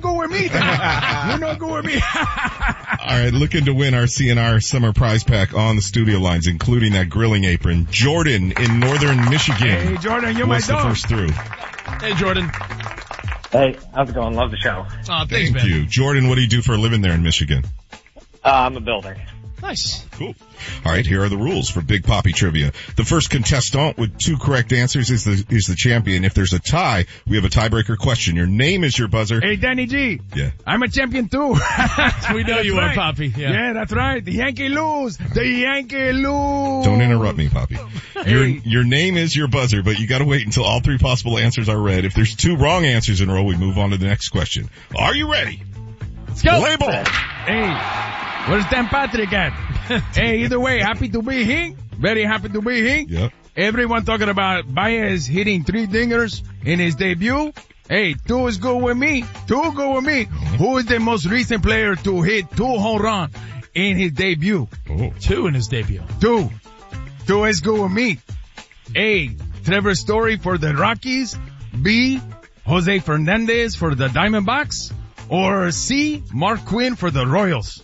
go with me. You know, go with me. All right, looking to win our CNR summer prize pack on the studio lines, including that grilling apron. Jordan in northern Michigan. Hey, Jordan, you're my What's the dog. first through? Hey, Jordan. Hey, how's it going? Love the show. Thanks, Thank man. you. Jordan, what do you do for a living there in Michigan? I'm a builder. Nice. Cool. All right, here are the rules for Big Poppy Trivia. The first contestant with 2 correct answers is the champion. If there's a tie, we have a tiebreaker question. Your name is your buzzer. Hey, Danny G. Yeah. I'm a champion too. We know That's you right. are, Poppy. Yeah. That's right. The Yankee lose. The Yankee lose. Don't interrupt me, Poppy. Your name is your buzzer, but you gotta wait until all 3 possible answers are read. If there's 2 wrong answers in a row, we move on to the next question. Are you ready? Let's go. Play ball. Hey, where's Dan Patrick at? Hey, either way, happy to be here. Very happy to be here. Yep. Everyone talking about Baez hitting 3 dingers in his debut. Hey, 2 is good with me. 2 good with me. Who is the most recent player to hit 2 home runs in his debut? Oh. 2 in his debut. 2. 2 is good with me. A, Trevor Story for the Rockies. B, Jose Fernandez for the Diamondbacks. Or C, Mark Quinn for the Royals.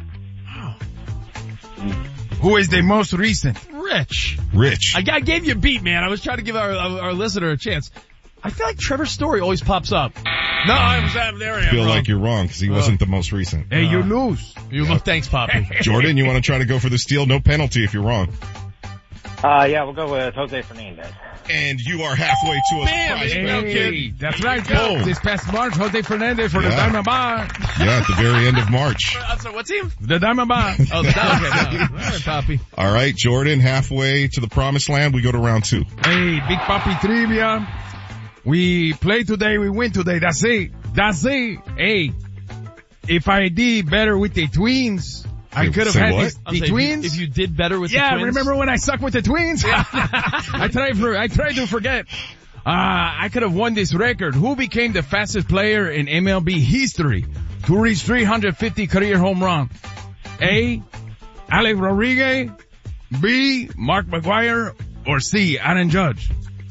Who is the most recent? Rich. Rich. I gave you a beat, man. I was trying to give our listener a chance. I feel like Trevor Story always pops up. No, there I am. Feel wrong. like you're wrong because he wasn't the most recent. Hey, you lose. Thanks, Poppy. Jordan, you want to try to go for the steal? No penalty if you're wrong. Yeah, we'll go with Jose Fernandez. And you are halfway to a surprise. Hey, no Hey, kidding. that's right. Go. This past March, Jose Fernandez for the Yeah. Diamondbacks. Yeah, at the very end of March. So what team? The Diamondbacks. Oh, okay. No. All right, Poppy. All right, Jordan, halfway to the promised land. We go to round 2. Hey, Big Papi Trivia. We play today, we win today. That's it. Hey, if I did better with the Twins, I could have Say had what? I'll the say Twins. If you did better with the Twins. Remember when I sucked with the Twins? I tried to forget. I could have won this record. Who became the fastest player in MLB history to reach 350 career home run? A, Alex Rodriguez. B, Mark McGwire. Or C, Aaron Judge.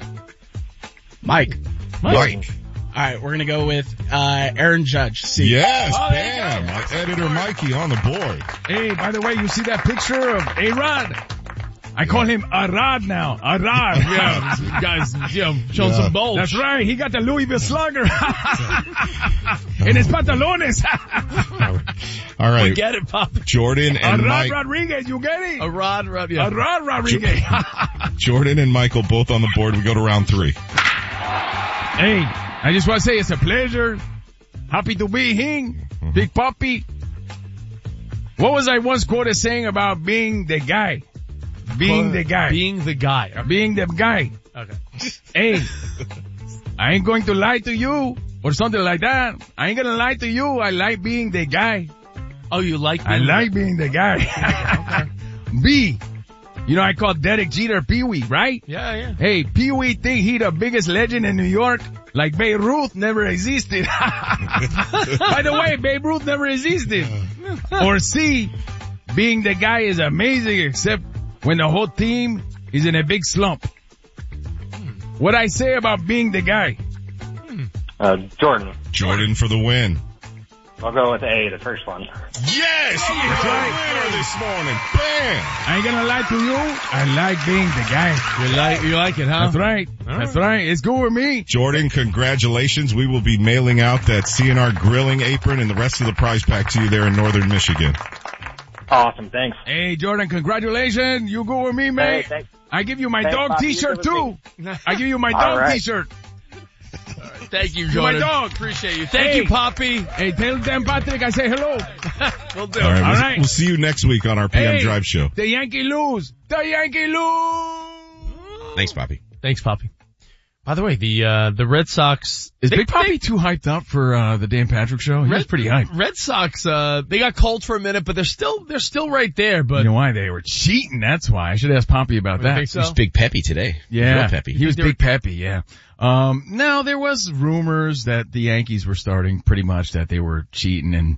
Mike. Alright, we're gonna go with, Aaron Judge. C. Yes, bam. Our editor Mikey on the board. Hey, by the way, you see that picture of A-Rod? I call him Arad now. Arad. Yeah, this guy's, showing some bulge. That's right. He got the Louisville Slugger. In his pantalones. All right. We get it, Poppy. Jordan and Arad Mike. Rodriguez, you get it? Arad, yeah. Arad Rodriguez. Jordan and Michael both on the board. We go to round 3. Hey, I just want to say it's a pleasure. Happy to be here. Big Papi. What was I once quoted saying about being the guy? Being the guy. Being the guy. Being the guy. Okay. Hey, I ain't going to lie to you or something like that. I ain't gonna lie to you. I like being the guy. Oh, you like I being like being the guy. B, you know I call Derek Jeter Pee-wee, right? Yeah. Hey, Pee-wee think he the biggest legend in New York, like Babe Ruth never existed. By the way, Babe Ruth never existed. Or C, being the guy is amazing except when the whole team is in a big slump. What I say about being the guy? Jordan. Jordan for the win. I'll go with A, the first one. Yes! That's right. Winner this morning. Bam! I ain't gonna lie to you. I like being the guy. You like it, huh? That's right. That's right. It's good with me. Jordan, congratulations. We will be mailing out that CNR grilling apron and the rest of the prize pack to you there in northern Michigan. Awesome, thanks. Hey, Jordan, congratulations. You go with me, mate. Hey, thanks. I give you my Thanks, dog Poppy. t-shirt You too. go with I give you my All dog right. t-shirt. Thank you, You're my Jordan. dog. Appreciate you. Thank Hey. you, Poppy. Hey, tell them Patrick I say hello. We'll do. All right, All we'll, right. we'll see you next week on our PM Hey, Drive show. The Yankee lose. The Yankee lose. Thanks, Poppy. Thanks, Poppy. By the way, the Red Sox Is Big Poppy too hyped up for the Dan Patrick show? He's pretty hyped. Red Sox, they got cold for a minute, but they're still right there. But You know why? They were cheating. That's why. I should ask Poppy about I that. think so. He's Big Peppy today. Yeah, Real Peppy. he was Big Peppy, yeah. Now there was rumors that the Yankees were starting pretty much that they were cheating and,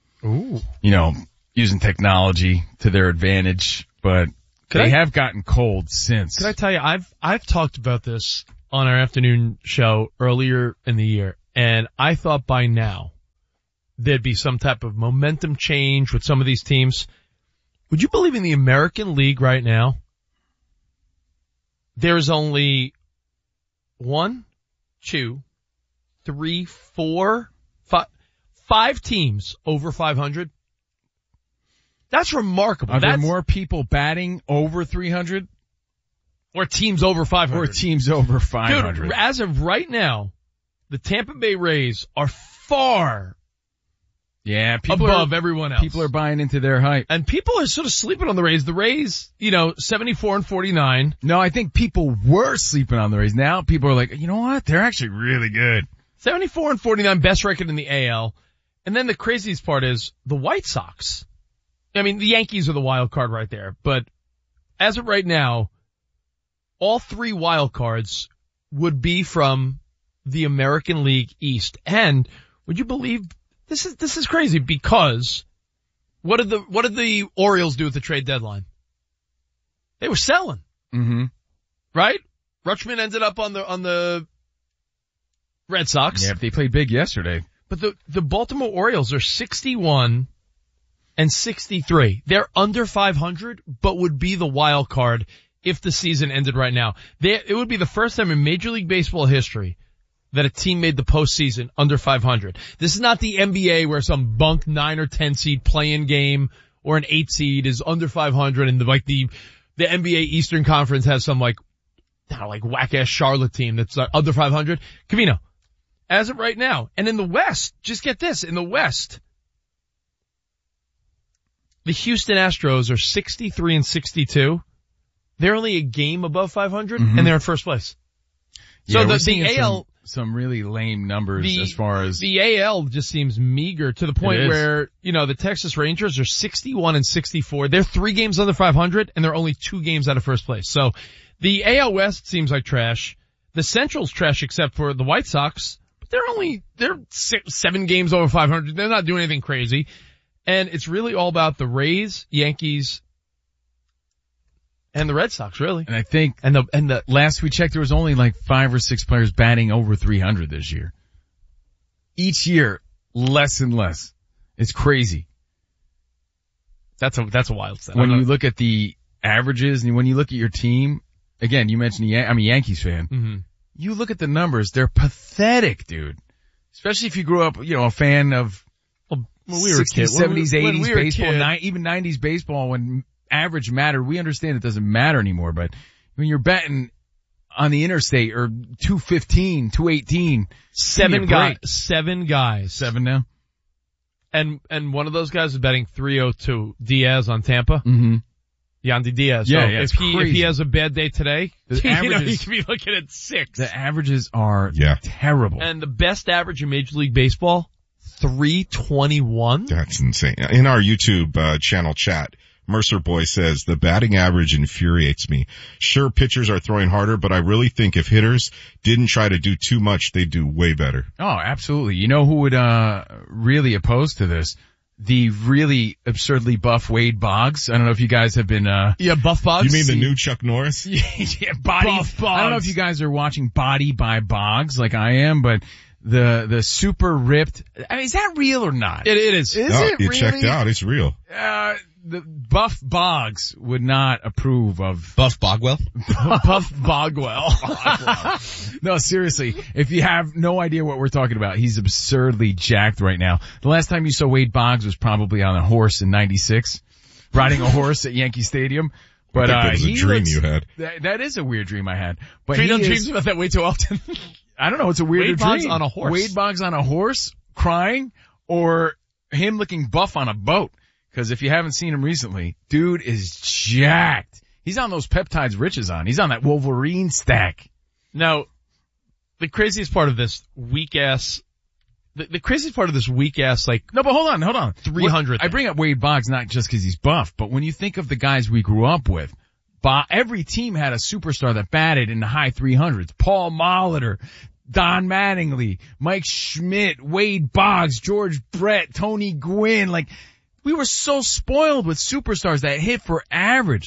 using technology to their advantage, but they have gotten cold since. Can I tell you, I've talked about this on our afternoon show earlier in the year, and I thought by now there'd be some type of momentum change with some of these teams. Would you believe in the American League right now? There's only 1, 2, 3, 4, 5 teams over 500. That's remarkable. Are there more people batting over 300? Or teams over 500? Or teams over 500. Dude, as of right now, the Tampa Bay Rays are far above everyone else. People are buying into their hype. And people are sort of sleeping on the Rays. The Rays, 74-49. No, I think people were sleeping on the Rays. Now people are like, you know what? They're actually really good. 74-49, best record in the AL. And then the craziest part is the White Sox. I mean, the Yankees are the wild card right there. But as of right now, all 3 wild cards would be from the American League East. And would you believe this is crazy because what did the Orioles do at the trade deadline? They were selling. Mm-hmm. Right? Rutschman ended up on the Red Sox. Yeah, they played big yesterday. But the Baltimore Orioles are 61 and 63. They're under 500, but would be the wild card if the season ended right now. It would be the first time in Major League Baseball history that a team made the postseason under 500. This is not the NBA where some bunk 9 or 10 seed play-in game or an 8 seed is under 500 and the NBA Eastern Conference has some whack-ass Charlotte team that's under 500. Covino, as of right now, and in the West, just get this, in the West, the Houston Astros are 63 and 62. They're only a game above 500, and they're in first place. So yeah, the AL, some really lame numbers as far as the AL just seems meager to the point where, the Texas Rangers are 61 and 64. They're 3 games under 500 and they're only 2 games out of first place. So the AL West seems like trash. The Central's trash except for the White Sox, but they're 7 games over 500. They're not doing anything crazy. And it's really all about the Rays, Yankees, and the Red Sox, really. And I think, and the last we checked, there was only 5 or 6 players batting over 300 this year. Each year, less and less. It's crazy. That's a wild stat. When you look at the averages and when you look at your team, again, you mentioned I'm a Yankees fan. Mm-hmm. You look at the numbers, they're pathetic, dude. Especially if you grew up, a fan of 60s, 70s, 80s baseball, even 90s baseball when average mattered. We understand it doesn't matter anymore, but when you're betting on the interstate or 215, 218, 7 guys. 7 now. And one of those guys is betting 302. Diaz on Tampa. Mm-hmm. Yandy Diaz. Yeah, so if he has a bad day today, the averages, he could be looking at 6. The averages are terrible. And the best average in Major League Baseball, 321. That's insane. In our YouTube channel chat, Mercer Boy says, the batting average infuriates me. Sure, pitchers are throwing harder, but I really think if hitters didn't try to do too much, they'd do way better. Oh, absolutely. You know who would really oppose to this? The really absurdly buff Wade Boggs. I don't know if you guys have been Buff Boggs? You mean the new Chuck Norris? Yeah, Body Buff Boggs. I don't know if you guys are watching Body by Boggs like I am, but the super ripped, is that real or not? It is. Is it really? Checked out. It's real. The Buff Boggs would not approve of Buff Bogwell? Buff Bogwell. No, seriously, if you have no idea what we're talking about, he's absurdly jacked right now. The last time you saw Wade Boggs was probably on a horse in '96, riding a horse at Yankee Stadium. But I think that was a dream you had. That is a weird dream I had. But you don't dream about that way too often. I don't know. It's a weird Wade dream. Boggs on a horse. Wade Boggs on a horse, crying, or him looking buff on a boat. Because if you haven't seen him recently, dude is jacked. He's on those peptides Rich is on. He's on that Wolverine stack. Now, the craziest part of this weak-ass, the craziest part of this weak-ass, No, but hold on. 300. I bring up Wade Boggs not just because he's buff, but when you think of the guys we grew up with, every team had a superstar that batted in the high 300s. Paul Molitor, Don Mattingly, Mike Schmidt, Wade Boggs, George Brett, Tony Gwynn. We were so spoiled with superstars that hit for average.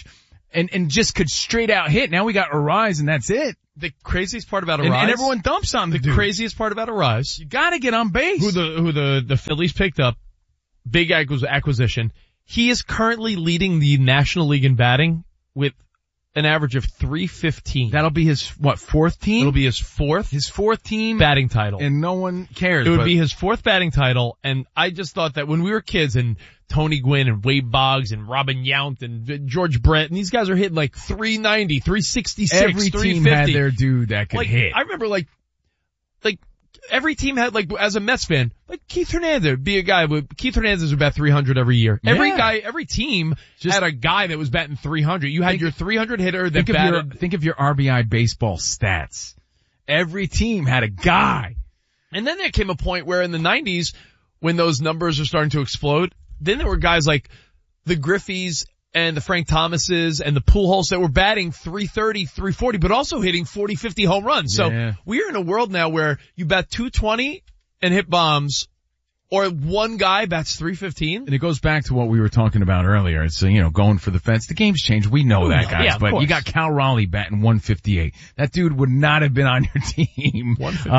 and just could straight out hit. Now we got Arise and that's it. The craziest part about Arise. And everyone dumps on the dude. Craziest part about Arise. You gotta get on base. Who the Phillies picked up. Big acquisition. He is currently leading the National League in batting with an average of .315. That'll be his, fourth team? It'll be his fourth. His fourth team. Batting title. And no one cares. It would be his fourth batting title, and I just thought that when we were kids and Tony Gwynn and Wade Boggs and Robin Yount and George Brett, and these guys are hitting like 390, 366, every 350. Team had their dude that could hit. I remember like every team had, like, as a Mets fan, like Keith Hernandez would be a guy, Keith Hernandez would bat 300 every year. Yeah. Every team had a guy that was batting 300. You had your 300 hitter that batted. Think of your RBI baseball stats. Every team had a guy. And then there came a point where in the 90s, when those numbers are starting to explode, then there were guys like the Griffeys and the Frank Thomases and the Pujols that were batting 330, 340, but also hitting 40, 50 home runs. So we're in a world now where you bat 220 and hit bombs, or one guy bats 315. And it goes back to what we were talking about earlier. It's, going for the fence. The game's changed. We know that, guys. Yeah, but you got Cal Raleigh batting 158. That dude would not have been on your team,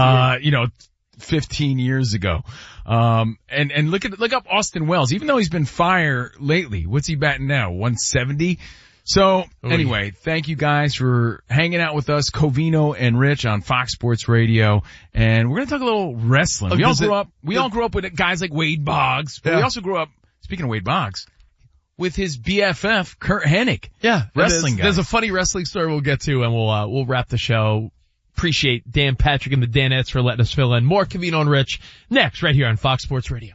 15 years ago. And look up Austin Wells. Even though he's been fire lately, what's he batting now? 170? So anyway, thank you guys for hanging out with us, Covino and Rich on Fox Sports Radio. And we're going to talk a little wrestling. We all grew up with guys like Wade Boggs, but we also grew up, speaking of Wade Boggs, with his BFF, Kurt Hennig. Yeah. Wrestling guy. There's a funny wrestling story we'll get to, and we'll wrap the show. Appreciate Dan Patrick and the Danettes for letting us fill in. More Covino and Rich next, right here on Fox Sports Radio.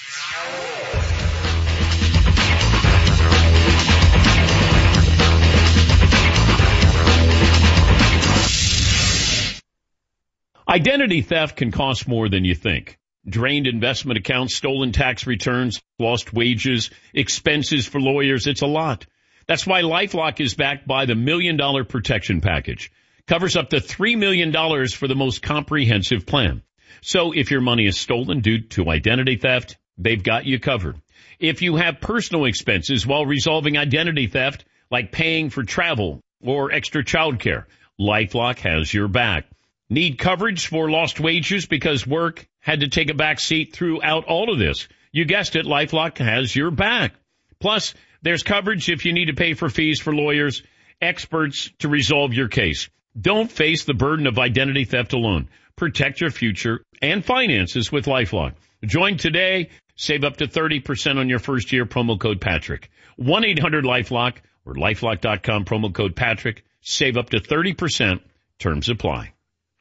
Identity theft can cost more than you think. Drained investment accounts, stolen tax returns, lost wages, expenses for lawyers. It's a lot. That's why LifeLock is backed by the $1 Million Protection Package. Covers up to $3 million for the most comprehensive plan. So if your money is stolen due to identity theft, they've got you covered. If you have personal expenses while resolving identity theft, like paying for travel or extra childcare, LifeLock has your back. Need coverage for lost wages because work had to take a back seat throughout all of this? You guessed it, LifeLock has your back. Plus, there's coverage if you need to pay for fees for lawyers, experts to resolve your case. Don't face the burden of identity theft alone. Protect your future and finances with LifeLock. Join today. Save up to 30% on your first year. Promo code Patrick. 1-800-LifeLock or LifeLock.com. Promo code Patrick. Save up to 30%. Terms apply.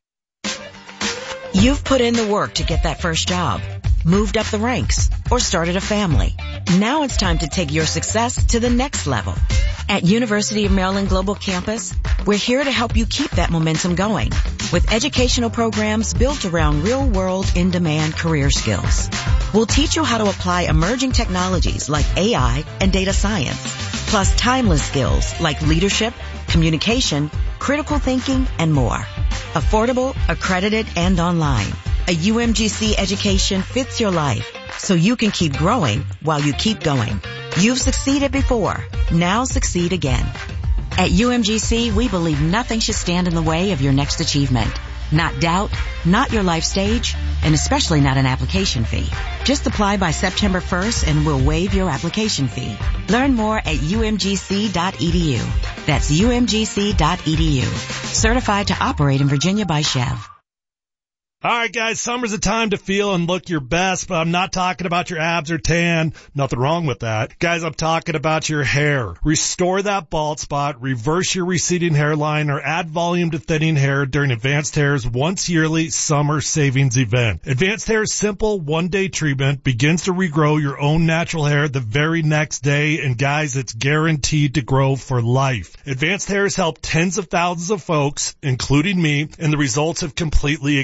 You've put in the work to get that first job, moved up the ranks, or started a family. Now it's time to take your success to the next level. At University of Maryland Global Campus, we're here to help you keep that momentum going with educational programs built around real-world, in-demand career skills. We'll teach you how to apply emerging technologies like AI and data science, plus timeless skills like leadership, communication, critical thinking, and more. Affordable, accredited, and online. A UMGC education fits your life so you can keep growing while you keep going. You've succeeded before. Now succeed again. At UMGC, we believe nothing should stand in the way of your next achievement. Not doubt, not your life stage, and especially not an application fee. Just apply by September 1st and we'll waive your application fee. Learn more at umgc.edu. That's umgc.edu. Certified to operate in Virginia by Chev. All right, guys, summer's a time to feel and look your best, but I'm not talking about your abs or tan. Nothing wrong with that. Guys, I'm talking about your hair. Restore that bald spot, reverse your receding hairline, or add volume to thinning hair during Advanced Hair's once yearly summer savings event. Advanced Hair's simple one-day treatment begins to regrow your own natural hair the very next day, and guys, it's guaranteed to grow for life. Advanced Hair has helped tens of thousands of folks, including me, and the results have completely exceeded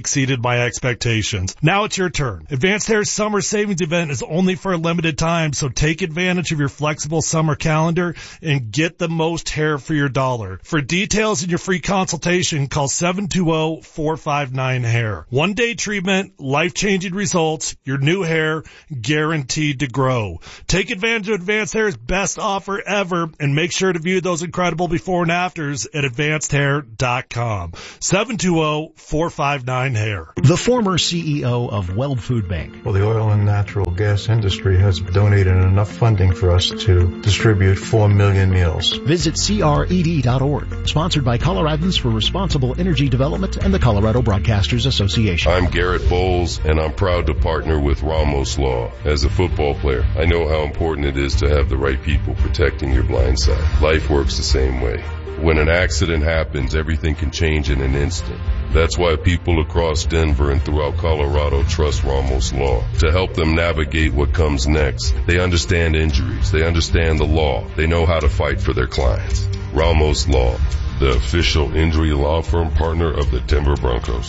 my expectations. Now it's your turn. Advanced Hair's summer savings event is only for a limited time, so take advantage of your flexible summer calendar and get the most hair for your dollar. For details and your free consultation, call 720-459-HAIR. One-day treatment, life-changing results, your new hair guaranteed to grow. Take advantage of Advanced Hair's best offer ever and make sure to view those incredible before and afters at advancedhair.com. 720-459-HAIR. The former CEO of Weld Food Bank. Well, the oil and natural gas industry has donated enough funding for us to distribute 4 million meals. Visit CRED.org. Sponsored by Coloradans for Responsible Energy Development and the Colorado Broadcasters Association. I'm Garrett Bowles, and I'm proud to partner with Ramos Law. As a football player, I know how important it is to have the right people protecting your blind side. Life works the same way. When an accident happens, everything can change in an instant. That's why people across Denver and throughout Colorado trust Ramos Law to help them navigate what comes next. They understand injuries. They understand the law. They know how to fight for their clients. Ramos Law, the official injury law firm partner of the Denver Broncos.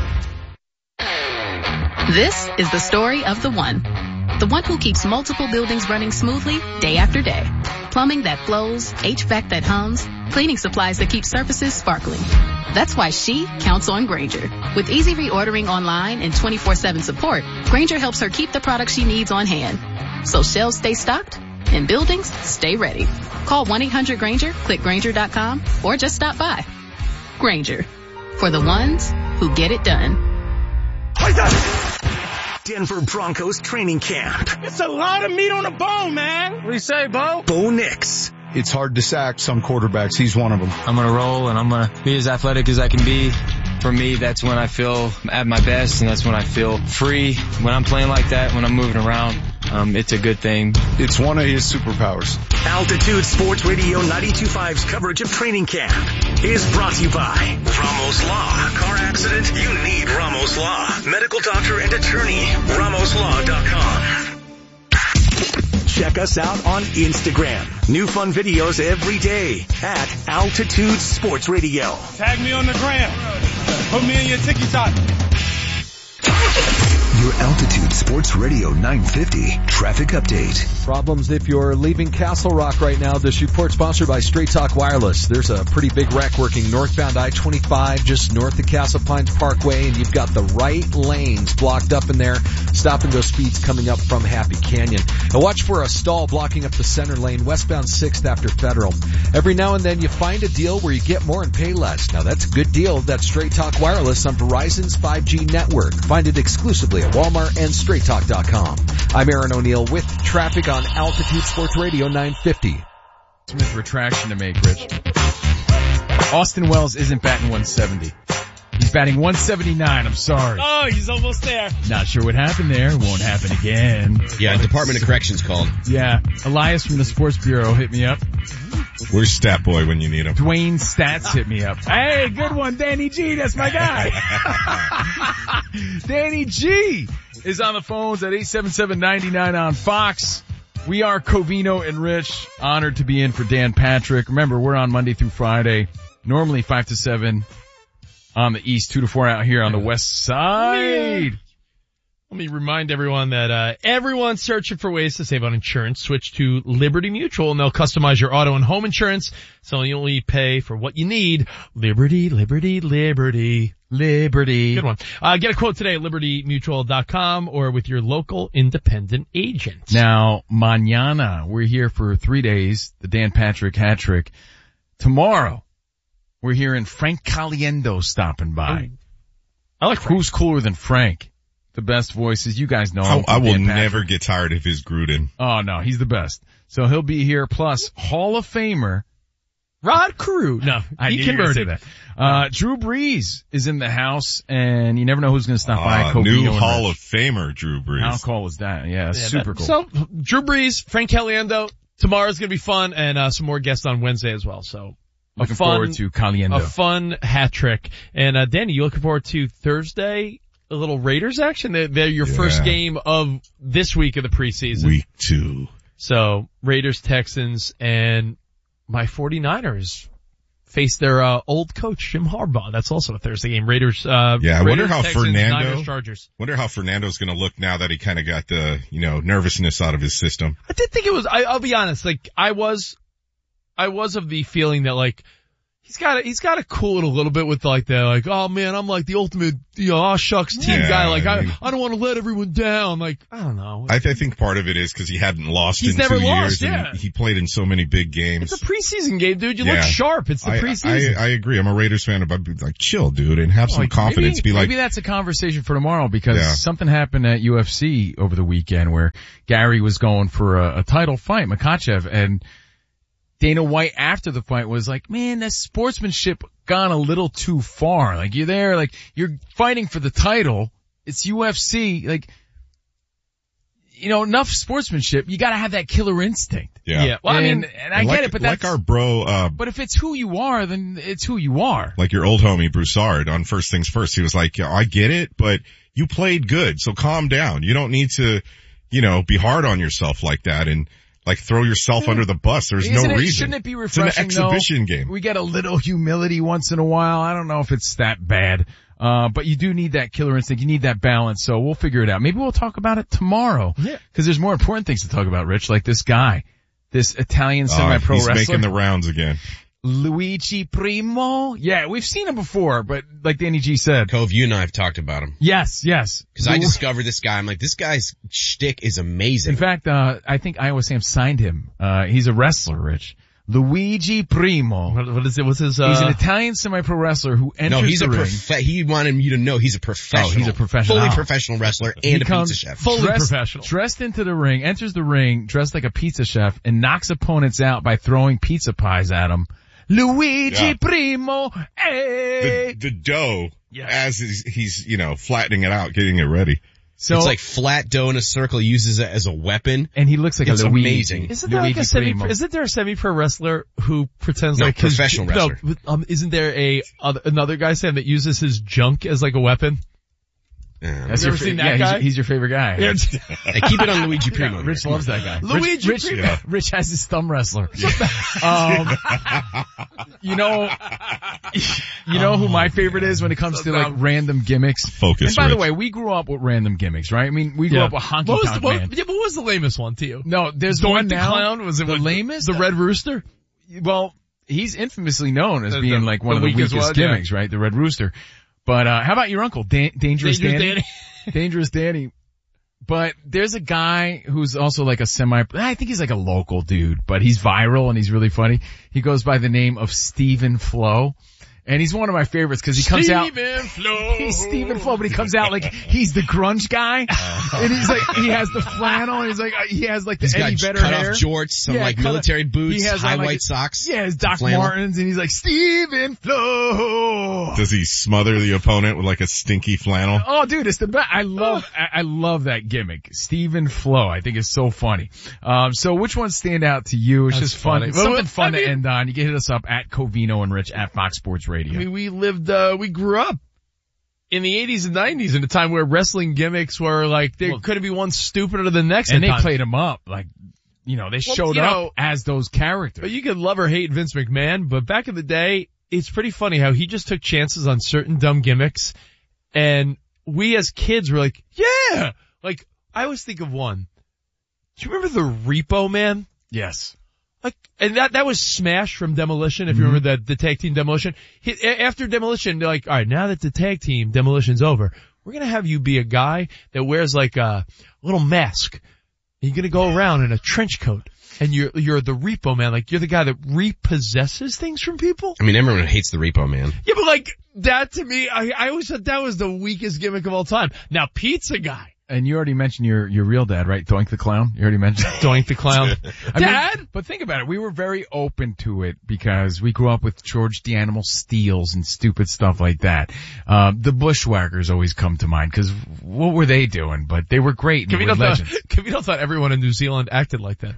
This is the story of the one who keeps multiple buildings running smoothly day after day. Plumbing that flows, HVAC that hums, cleaning supplies that keep surfaces sparkling. That's why she counts on Grainger. With easy reordering online and 24/7 support, Grainger helps her keep the products she needs on hand. So shelves stay stocked and buildings stay ready. Call 1-800-GRAINGER, click Grainger.com, or just stop by. Grainger, for the ones who get it done. Denver Broncos training camp. It's a lot of meat on the bone, man. What do you say, Bo? Bo Nix. It's hard to sack some quarterbacks. He's one of them. I'm going to roll, and I'm going to be as athletic as I can be. For me, that's when I feel at my best, and that's when I feel free. When I'm playing like that, when I'm moving around, it's a good thing. It's one of his superpowers. Altitude Sports Radio 92.5's coverage of training camp is brought to you by Ramos Law. Car accident? You need Ramos Law. Medical doctor and attorney. RamosLaw.com. Check us out on Instagram. New fun videos every day at Altitude Sports Radio. Tag me on the gram. Put me in your TikTok. Your Altitude Sports Radio 950 traffic update. Problems if you're leaving Castle Rock right now. This report sponsored by Straight Talk Wireless. There's a pretty big wreck working northbound I-25 just north of Castle Pines Parkway, and you've got the right lanes blocked up in there, stopping those speeds coming up from Happy Canyon. Now watch for a stall blocking up the center lane westbound 6th after Federal. Every now and then you find a deal where you get more and pay less. Now that's a good deal. That's Straight Talk Wireless on Verizon's 5G network. Find it exclusively at Walmart and StraightTalk.com. I'm Aaron O'Neill with traffic on Altitude Sports Radio 950. Smith retraction to make, Rich. Austin Wells isn't batting 170. He's batting 179. I'm sorry. Oh, he's almost there. Not sure what happened there. Won't happen again. Yeah, Department of Corrections called. Yeah. Elias from the Sports Bureau hit me up. Where's Stat Boy when you need him? Dwayne Stats hit me up. Hey, good one, Danny G. That's my guy. Danny G is on the phones at 877-99 on Fox. We are Covino and Rich. Honored to be in for Dan Patrick. Remember, we're on Monday through Friday. Normally 5 to 7 on the East, 2 to 4 out here on the West Side. Let me remind everyone that everyone's searching for ways to save on insurance. Switch to Liberty Mutual, and they'll customize your auto and home insurance, so you only pay for what you need. Liberty, Liberty, Liberty. Liberty. Good one. Get a quote today at libertymutual.com or with your local independent agent. Now, mañana, we're here for 3 days, the Dan Patrick hat trick. Tomorrow, we're hearing Frank Caliendo stopping by. I like Frank. Who's cooler than Frank? The best voices. You guys know him. I will never get tired of his Gruden. Oh, no, he's the best. So he'll be here, plus Hall of Famer Rod Carew. No, he converted. That. Drew Brees is in the house, and you never know who's going to stop by. New Hall of Famer Drew Brees. How cool is that? Yeah, super cool. So, Drew Brees, Frank Caliendo, tomorrow's going to be fun, and some more guests on Wednesday as well. So, looking forward to Caliendo. A fun hat trick. And Danny, you looking forward to Thursday? A little Raiders action? They're your first game of this week of the preseason. Week 2. So, Raiders, Texans, and my 49ers face their old coach Jim Harbaugh. That's also a Thursday game. Raiders. I wonder how Texans, Fernando. Niners, Chargers. Wonder how Fernando's going to look now that he kind of got the nervousness out of his system. I did think it was. I'll be honest. Like I was of the feeling that like he's got to cool it a little bit with like oh man, I'm like the ultimate aw shucks team guy. Like I don't want to let everyone down. Like I don't know. I think part of it is because he hadn't lost He's in never 2 lost, years. yeah. And he played in so many big games. It's a preseason game, dude. You look sharp. It's the preseason. I agree. I'm a Raiders fan, but like chill, dude, and have some confidence. Maybe that's a conversation for tomorrow because something happened at UFC over the weekend where Gary was going for a title fight, Makhachev, and Dana White after the fight was like, man, that sportsmanship gone a little too far. Like you're there, like you're fighting for the title. It's UFC. Like, enough sportsmanship. You gotta have that killer instinct. Yeah. Well, I mean, and I get it, but that's like our bro. But if it's who you are, then it's who you are. Like your old homie Broussard on First Things First. He was like, I get it, but you played good, so calm down. You don't need to, be hard on yourself like that and like throw yourself under the bus. There's no reason. Shouldn't it be refreshing? It's an exhibition game. We get a little humility once in a while. I don't know if it's that bad. But you do need that killer instinct. You need that balance. So we'll figure it out. Maybe we'll talk about it tomorrow. Yeah. Cause there's more important things to talk about, Rich, like this guy, this Italian semi-pro wrestler. He's making the rounds again. Luigi Primo. Yeah, we've seen him before, but like Danny G said. Cove, you and I have talked about him. Yes. Cause I discovered this guy. I'm like, this guy's shtick is amazing. In fact, I think Iowa Sam signed him. He's a wrestler, Rich. Luigi Primo. What is it? What's his, He's an Italian semi-pro wrestler who enters the ring. He wanted you to know he's a professional. Oh, he's a professional. Fully professional wrestler and a pizza chef. Fully professional. Dressed into the ring, enters the ring, dressed like a pizza chef, and knocks opponents out by throwing pizza pies at him. Luigi Primo, hey! The dough, as he's, flattening it out, getting it ready. So it's like flat dough in a circle, he uses it as a weapon. And he looks like it's a Luigi. Amazing. Isn't there a semi-pro wrestler who pretends like professional wrestler? No, isn't there another guy, Sam, that uses his junk as like a weapon? Have you ever seen that guy? He's your favorite guy. Hey, keep it on Luigi Primo. Rich loves that guy. Luigi Primo. Rich has his thumb wrestler. You know who my favorite is when it comes to like random gimmicks? Focus. And by the way, we grew up with random gimmicks, right? I mean, we grew up with Honky Tonk Man. What was the lamest one to you? No, there's Doink one the now. Clown? Was it the lamest? The Red Rooster? Well, he's infamously known as being like one of the weakest gimmicks, right? The Red Rooster. But how about your uncle, Dangerous Danny? Dangerous Danny. But there's a guy who's also like I think he's like a local dude, but he's viral and he's really funny. He goes by the name of Stephen Flo. And he's one of my favorites because he comes out. He's Stephen Flo, but he comes out like he's the grunge guy. And he's like, he has the flannel, and he has like the Eddie Vedder cut hair. Off jorts, some like military boots, he has high white socks. Yeah, his Doc Martens, and he's like, Stephen Flo. Does he smother the opponent with like a stinky flannel? Oh, dude, it's the best. I love that gimmick. Stephen Flo, I think is so funny. So which ones stand out to you? It's just fun. It's something fun to end on. You can hit us up at Covino and Rich at Fox Sports Radio. I mean, we grew up in the 80s and 90s in a time where wrestling gimmicks were like, there couldn't be one stupider than the next. And they played them up. Like, they showed up as those characters. But you could love or hate Vince McMahon, but back in the day, it's pretty funny how he just took chances on certain dumb gimmicks. And we as kids were like, yeah! Like, I always think of one. Do you remember the Repo Man? Yes. Like, and that was Smash from Demolition, if you remember the tag team Demolition. After Demolition, they're like, alright, now that the tag team Demolition's over, we're gonna have you be a guy that wears like a little mask. And you're gonna go around in a trench coat. And you're the Repo Man, like you're the guy that repossesses things from people? I mean, everyone hates the Repo Man. Yeah, but like, that to me, I always thought that was the weakest gimmick of all time. Now, Pizza Guy. And you already mentioned your real dad, right? Doink the Clown? You already mentioned Doink the Clown. Dad? But think about it. We were very open to it because we grew up with George the Animal Steels and stupid stuff like that. The Bushwhackers always come to mind because what were they doing? But they were great. Kavito thought everyone in New Zealand acted like that.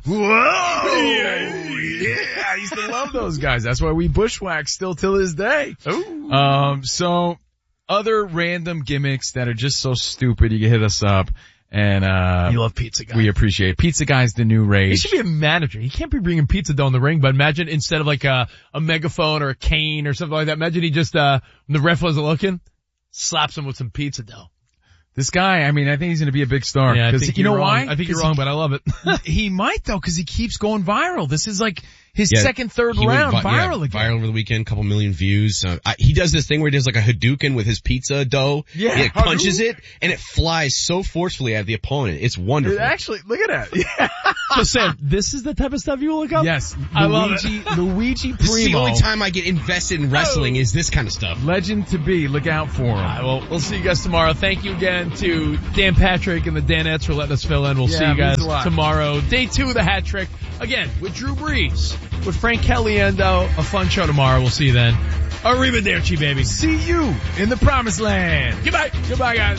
Whoa! Yeah, I used to love those guys. That's why we bushwhack still till this day. Ooh. So other random gimmicks that are just so stupid, you can hit us up And, you love Pizza Guy. We appreciate it. Pizza Guy's the new rage. He should be a manager. He can't be bringing pizza dough in the ring, but imagine instead of like a megaphone or a cane or something like that, imagine he just, when the ref wasn't looking, slaps him with some pizza dough. This guy, I mean, I think he's going to be a big star. Yeah, I think you know why? I think you're wrong, but I love it. He might though, because he keeps going viral. This is like his second, third round viral again. Viral over the weekend, couple million views. He does this thing where he does like a Hadouken with his pizza dough. Yeah. He punches it and it flies so forcefully at the opponent. It's wonderful. Actually, look at that. Yeah. So Sam, this is the type of stuff you will look up? Yes. I love it. Luigi Primo. This is the only time I get invested in wrestling is this kind of stuff. Legend to be. Look out for him. All right, well, we'll see you guys tomorrow. Thank you again to Dan Patrick and the Danettes for letting us fill in. We'll see you guys tomorrow. Day 2 of the hat trick. Again, with Drew Brees, with Frank Caliendo. A fun show tomorrow. We'll see you then. Arrivederci, baby. See you in the promised land. Goodbye. Goodbye, guys.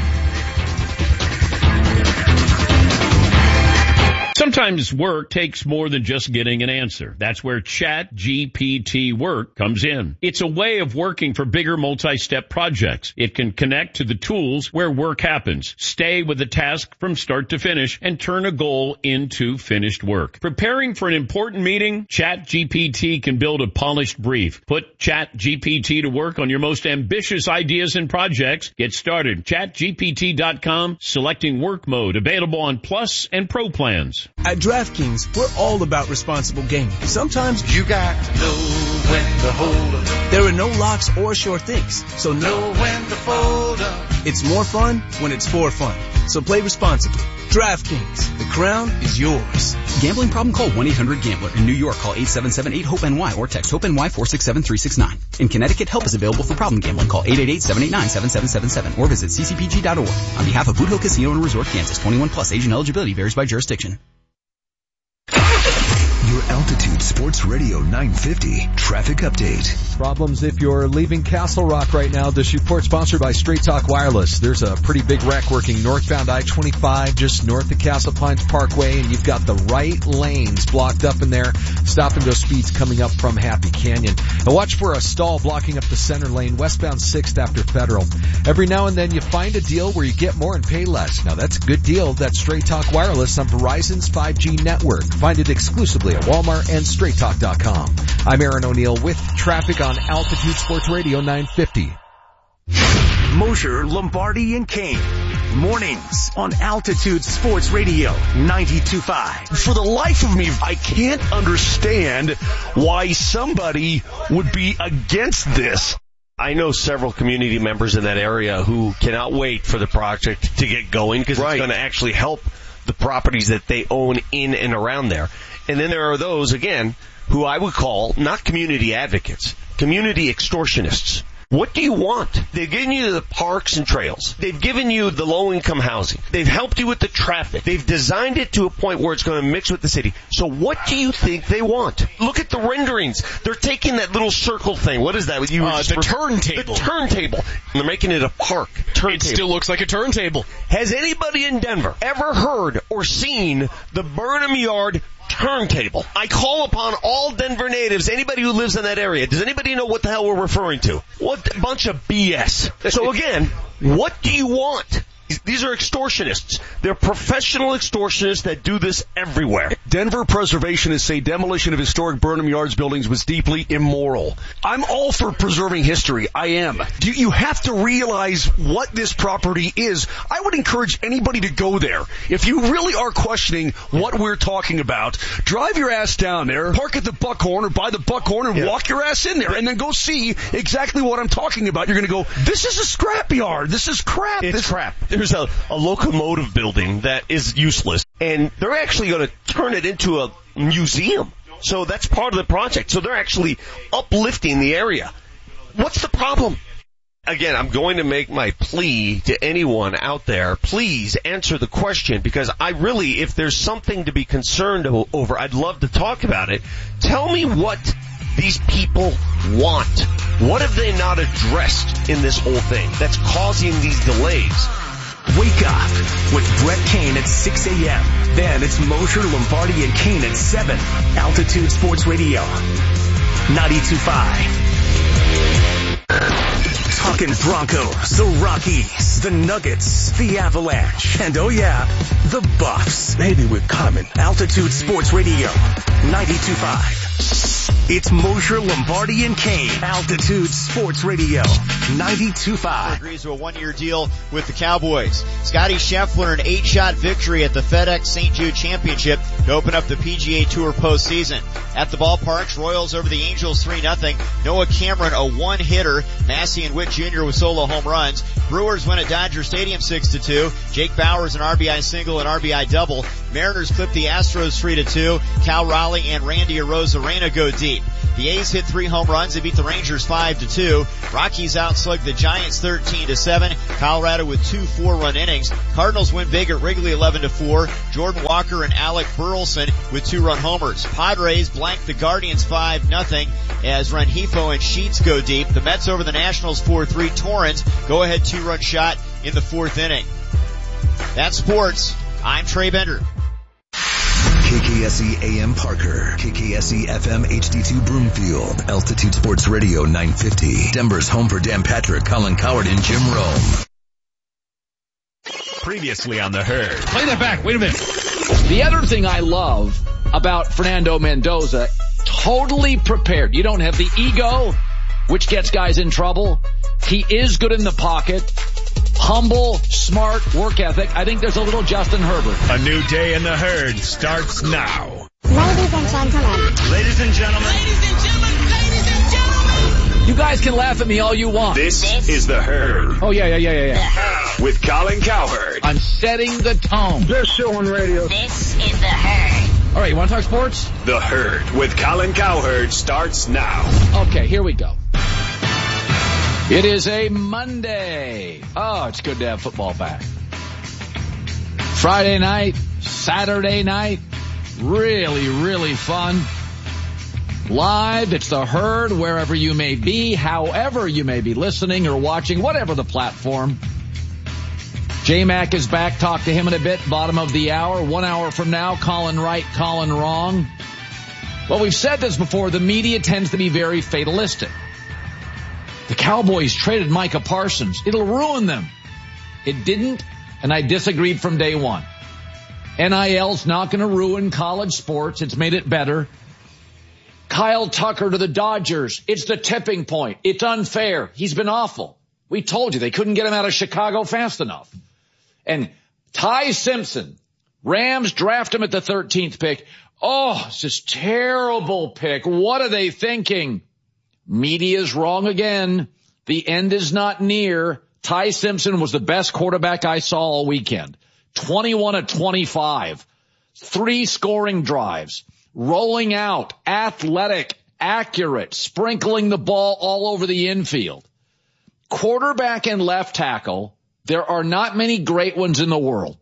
Sometimes work takes more than just getting an answer. That's where ChatGPT Work comes in. It's a way of working for bigger multi-step projects. It can connect to the tools where work happens, stay with the task from start to finish, and turn a goal into finished work. Preparing for an important meeting? ChatGPT can build a polished brief. Put ChatGPT to work on your most ambitious ideas and projects. Get started. ChatGPT.com, selecting work mode, available on Plus and Pro plans. At DraftKings, we're all about responsible gaming. Sometimes you got to know when to hold up. There are no locks or sure things, so know when to fold up. It's more fun when it's for fun. So play responsibly. DraftKings, the crown is yours. Gambling problem? Call 1-800-GAMBLER. In New York, call 877-8-HOPE-NY or text HOPE-NY 467-369. In Connecticut, help is available for problem gambling. Call 888-789-7777 or visit ccpg.org. On behalf of Boot Hill Casino and Resort, Kansas, 21 plus, age and eligibility varies by jurisdiction. Your Altitude Sports Radio 950 traffic update. Problems if you're leaving Castle Rock right now. This report sponsored by Straight Talk Wireless. There's a pretty big wreck working northbound I-25 just north of Castle Pines Parkway, and you've got the right lanes blocked up in there. Stop and go speeds coming up from Happy Canyon. Now watch for a stall blocking up the center lane westbound 6th after Federal. Every now and then you find a deal where you get more and pay less. Now that's a good deal. That's Straight Talk Wireless on Verizon's 5G network. Find it exclusively at Walmart and StraightTalk.com. I'm Aaron O'Neill with traffic on Altitude Sports Radio 950. Mosher, Lombardi, and Kane. Mornings on Altitude Sports Radio 92.5. For the life of me, I can't understand why somebody would be against this. I know several community members in that area who cannot wait for the project to get going because it's going to actually help the properties that they own in and around there. And then there are those, again, who I would call not community advocates, community extortionists. What do you want? They've given you the parks and trails. They've given you the low-income housing. They've helped you with the traffic. They've designed it to a point where it's going to mix with the city. So what do you think they want? Look at the renderings. They're taking that little circle thing. What is that? The turntable. The turntable. And they're making it a park. Turntable. It still looks like a turntable. Has anybody in Denver ever heard or seen the Burnham Yard turntable? I call upon all Denver natives, anybody who lives in that area. Does anybody know what the hell we're referring to? What a bunch of BS. So again, what do you want? These are extortionists. They're professional extortionists that do this everywhere. Denver preservationists say demolition of historic Burnham Yards buildings was deeply immoral. I'm all for preserving history. I am. You have to realize what this property is. I would encourage anybody to go there. If you really are questioning what we're talking about, drive your ass down there, park at the Buckhorn or by the Buckhorn and walk your ass in there and then go see exactly what I'm talking about. You're going to go, this is a scrapyard. This is crap. It's crap. There's a locomotive building that is useless, and they're actually going to turn it into a museum. So that's part of the project. So they're actually uplifting the area. What's the problem? Again, I'm going to make my plea to anyone out there. Please answer the question, because I really, if there's something to be concerned over, I'd love to talk about it. Tell me what these people want. What have they not addressed in this whole thing that's causing these delays? Wake up with Brett Kane at 6 a.m. Then it's Mosher, Lombardi, and Kane at 7. Altitude Sports Radio 92.5. Talking Broncos, the Rockies, the Nuggets, the Avalanche, and oh yeah, the Buffs. Maybe we're coming. Altitude Sports Radio, 92.5. It's Mosher, Lombardi, and Kane. Altitude Sports Radio, 92.5. Agrees to a one-year deal with the Cowboys. Scotty Scheffler, an 8-shot victory at the FedEx St. Jude Championship to open up the PGA Tour postseason. At the ballparks, Royals over the Angels 3-0. Noah Cameron, a one-hitter. Massey and Witt Jr. with solo home runs. Brewers win at Dodger Stadium 6-2. Jake Bauers, an RBI single and RBI double. Mariners clip the Astros 3-2. Cal Raleigh and Randy Arozarena go deep. The A's hit 3 home runs. They beat the Rangers 5-2. Rockies outslugged the Giants 13-7. Colorado with 2 4-run innings. Cardinals win big at Wrigley 11-4. Jordan Walker and Alec Burleson with 2-run homers. Padres blank the Guardians 5-0 as Rengifo and Sheets go deep. The Mets over the Nationals 4-3. Torrens go ahead 2-run shot in the 4th inning. That's sports. I'm Trey Bender. KKSE AM Parker, KKSE FM HD2 Broomfield, Altitude Sports Radio 950, Denver's home for Dan Patrick, Colin Cowherd, and Jim Rome. Previously on The Herd. Play that back. Wait a minute. The other thing I love about Fernando Mendoza, totally prepared. You don't have the ego, which gets guys in trouble. He is good in the pocket. Humble, smart, work ethic. I think there's a little Justin Herbert. A new day in The Herd starts now. Ladies and gentlemen. Ladies and gentlemen. Ladies and gentlemen. Ladies and gentlemen. You guys can laugh at me all you want. This is The Herd. Oh, yeah. The Herd. With Colin Cowherd. I'm setting the tone. Best show on radio. This is The Herd. All right, you want to talk sports? The Herd with Colin Cowherd starts now. Okay, here we go. It is a Monday. Oh, it's good to have football back. Friday night, Saturday night, really, really fun. Live, it's The Herd, wherever you may be, however you may be listening or watching, whatever the platform. J-Mac is back. Talk to him in a bit. Bottom of the hour. 1 hour from now, Colin right, Colin wrong. Well, we've said this before. The media tends to be very fatalistic. The Cowboys traded Micah Parsons. It'll ruin them. It didn't, and I disagreed from day one. NIL's not going to ruin college sports. It's made it better. Kyle Tucker to the Dodgers. It's the tipping point. It's unfair. He's been awful. We told you they couldn't get him out of Chicago fast enough. And Ty Simpson, Rams draft him at the 13th pick. Oh, it's this terrible pick. What are they thinking? Media's wrong again. The end is not near. Ty Simpson was the best quarterback I saw all weekend. 21 of 25. 3 scoring drives. Rolling out. Athletic. Accurate. Sprinkling the ball all over the infield. Quarterback and left tackle. There are not many great ones in the world.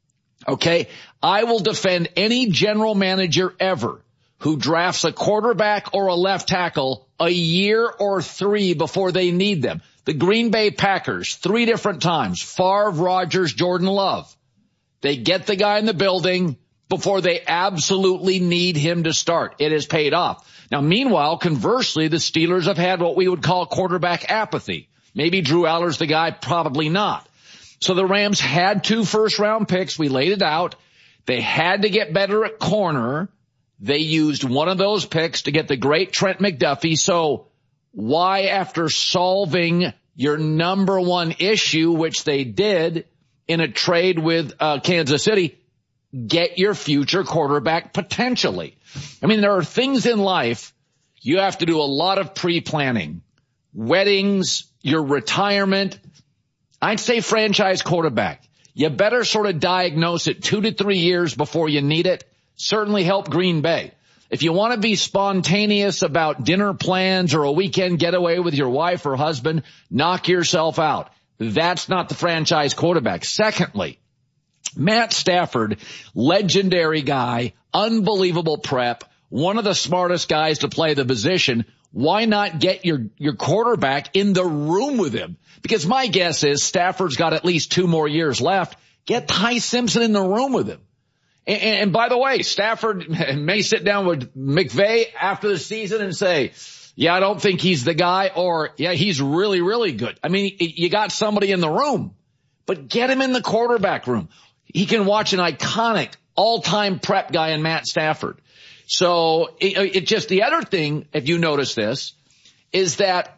Okay? I will defend any general manager ever who drafts a quarterback or a left tackle a year or 3 before they need them. The Green Bay Packers, 3 different times. Favre, Rodgers, Jordan Love. They get the guy in the building before they absolutely need him to start. It has paid off. Now, meanwhile, conversely, the Steelers have had what we would call quarterback apathy. Maybe Drew Aller's the guy, probably not. So the Rams had 2 first-round picks. We laid it out. They had to get better at corner. They used one of those picks to get the great Trent McDuffie. So why, after solving your number one issue, which they did in a trade with Kansas City, get your future quarterback potentially? I mean, there are things in life you have to do a lot of pre-planning. Weddings, your retirement. I'd say franchise quarterback. You better sort of diagnose it 2 to 3 years before you need it. Certainly help Green Bay. If you want to be spontaneous about dinner plans or a weekend getaway with your wife or husband, knock yourself out. That's not the franchise quarterback. Secondly, Matt Stafford, legendary guy, unbelievable prep, one of the smartest guys to play the position. Why not get your quarterback in the room with him? Because my guess is Stafford's got at least 2 more years left. Get Ty Simpson in the room with him. And by the way, Stafford may sit down with McVay after the season and say, yeah, I don't think he's the guy, or yeah, he's really, really good. I mean, you got somebody in the room, but get him in the quarterback room. He can watch an iconic all-time prep guy in Matt Stafford. So it just, the other thing, if you notice this, is that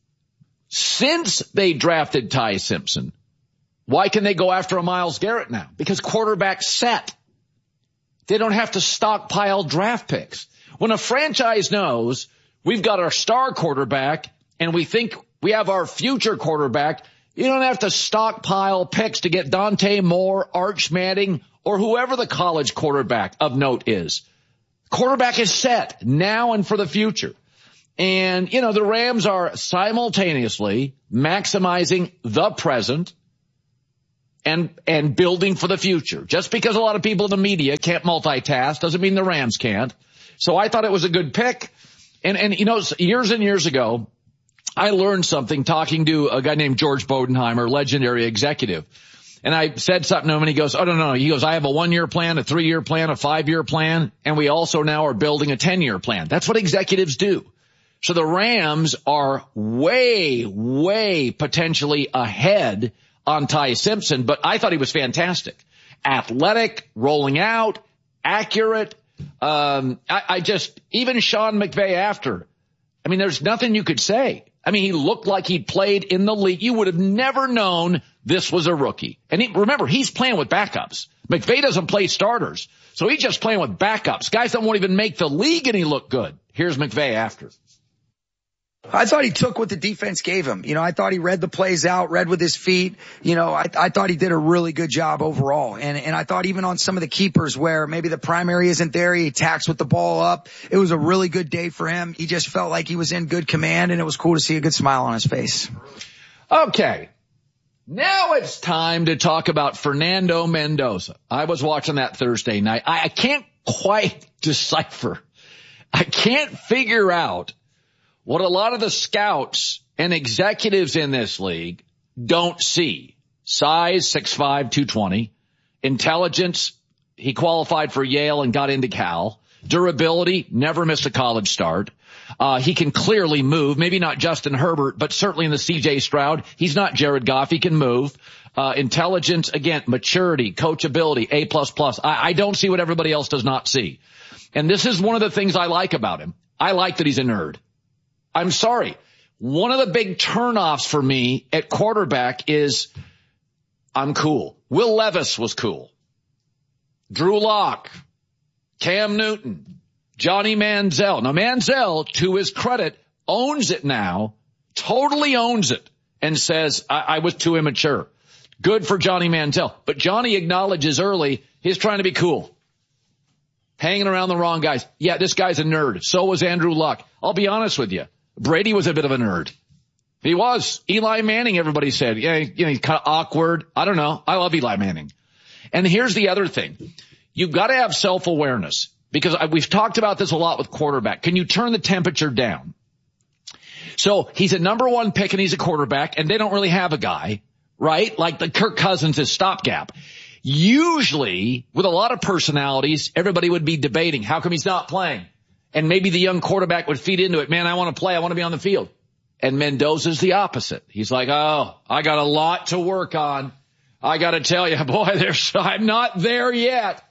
since they drafted Ty Simpson, why can they go after a Myles Garrett now? Because quarterback's set. They don't have to stockpile draft picks. When a franchise knows we've got our star quarterback and we think we have our future quarterback, you don't have to stockpile picks to get Dante Moore, Arch Manning, or whoever the college quarterback of note is. Quarterback is set now and for the future. And, you know, the Rams are simultaneously maximizing the present and building for the future. Just because a lot of people in the media can't multitask doesn't mean the Rams can't. So I thought it was a good pick. And you know, years and years ago, I learned something talking to a guy named George Bodenheimer, legendary executive. And I said something to him and he goes, oh, no. He goes, I have a 1-year plan, a 3-year plan, a 5-year plan, and we also now are building a 10-year plan. That's what executives do. So the Rams are way, way potentially ahead on Ty Simpson, but I thought he was fantastic. Athletic, rolling out, accurate. I just, even Sean McVay after, I mean, there's nothing you could say. I mean, he looked like he'd played in the league. You would have never known this was a rookie. And remember, he's playing with backups. McVay doesn't play starters. So he's just playing with backups. Guys that won't even make the league and he looked good. Here's McVay after. I thought he took what the defense gave him. You know, I thought he read the plays out, read with his feet. You know, I thought he did a really good job overall. And I thought even on some of the keepers where maybe the primary isn't there, he attacks with the ball up. It was a really good day for him. He just felt like he was in good command, and it was cool to see a good smile on his face. Okay. Now it's time to talk about Fernando Mendoza. I was watching that Thursday night. I can't quite decipher. I can't figure out what a lot of the scouts and executives in this league don't see. Size, 6'5", 220. Intelligence, he qualified for Yale and got into Cal. Durability, never missed a college start. He can clearly move, maybe not Justin Herbert, but certainly in the CJ Stroud. He's not Jared Goff, he can move. Intelligence, again, maturity, coachability, A++. I don't see what everybody else does not see. And this is one of the things I like about him. I like that he's a nerd. I'm sorry. One of the big turnoffs for me at quarterback is I'm cool. Will Levis was cool. Drew Lock, Cam Newton, Johnny Manziel. Now Manziel, to his credit, owns it now, totally owns it, and says, I was too immature. Good for Johnny Manziel. But Johnny acknowledges early he's trying to be cool. Hanging around the wrong guys. Yeah, this guy's a nerd. So was Andrew Luck. I'll be honest with you. Brady was a bit of a nerd. He was. Eli Manning, everybody said. Yeah, you know, he's kind of awkward. I don't know. I love Eli Manning. And here's the other thing. You've got to have self-awareness because we've talked about this a lot with quarterback. Can you turn the temperature down? So he's a number 1 pick and he's a quarterback and they don't really have a guy, right? Like the Kirk Cousins is stopgap. Usually with a lot of personalities, everybody would be debating, how come he's not playing? And maybe the young quarterback would feed into it. Man, I want to play. I want to be on the field. And Mendoza's the opposite. He's like, oh, I got a lot to work on. I got to tell you, boy, I'm not there yet.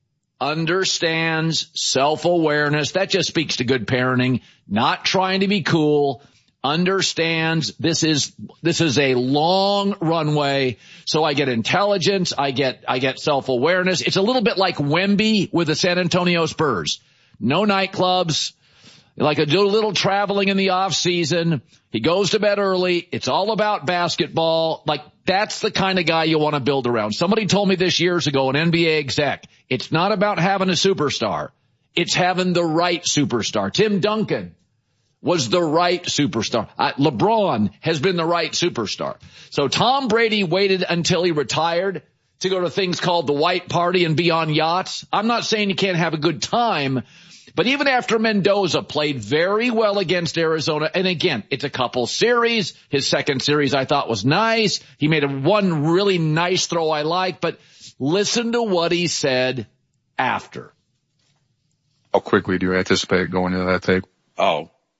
Understands self-awareness. That just speaks to good parenting. Not trying to be cool. Understands this is a long runway. So I get intelligence. I get self-awareness. It's a little bit like Wemby with the San Antonio Spurs. No nightclubs, like a little traveling in the off season. He goes to bed early. It's all about basketball. Like that's the kind of guy you want to build around. Somebody told me this years ago, an NBA exec, it's not about having a superstar. It's having the right superstar. Tim Duncan was the right superstar. LeBron has been the right superstar. So Tom Brady waited until he retired to go to things called the white party and be on yachts. I'm not saying you can't have a good time, but even after Mendoza played very well against Arizona, and again, it's a couple series. His second series I thought was nice. He made one really nice throw I liked, but listen to what he said after. How quickly do you anticipate going into that tape? Oh,